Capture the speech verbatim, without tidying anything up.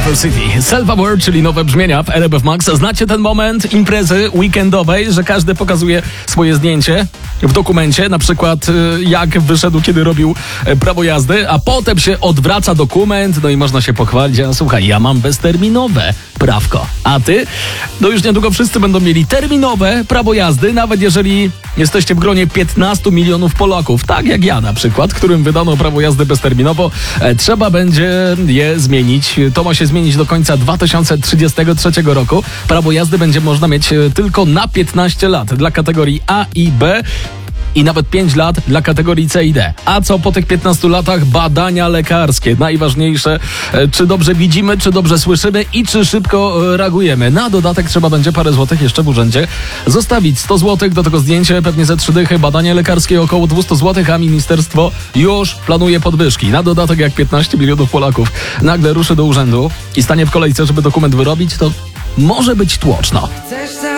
Cyber City. Self-Aware, czyli nowe brzmienia w R F Max. Znacie ten moment imprezy weekendowej, że każdy pokazuje swoje zdjęcie w dokumencie, na przykład jak wyszedł, kiedy robił prawo jazdy, a potem się odwraca dokument, no i można się pochwalić, a słuchaj, ja mam bezterminowe prawko, a ty? No już niedługo wszyscy będą mieli terminowe prawo jazdy, nawet jeżeli jesteście w gronie piętnastu milionów Polaków, tak jak ja na przykład, którym wydano prawo jazdy bezterminowo, e, trzeba będzie je zmienić. To ma się zmienić do końca dwa tysiące trzydziestego trzeciego roku. Prawo jazdy będzie można mieć tylko na piętnaście lat dla kategorii A i B. I nawet pięć lat dla kategorii C i D. A co po tych piętnastu latach? Badania lekarskie. Najważniejsze, czy dobrze widzimy, czy dobrze słyszymy i czy szybko reagujemy. Na dodatek trzeba będzie parę złotych jeszcze w urzędzie zostawić. sto złotych do tego zdjęcia, pewnie ze trzy dychy. Badania lekarskie około dwieście złotych, a ministerstwo już planuje podwyżki. Na dodatek, jak piętnaście milionów Polaków nagle ruszy do urzędu i stanie w kolejce, żeby dokument wyrobić, to może być tłoczno.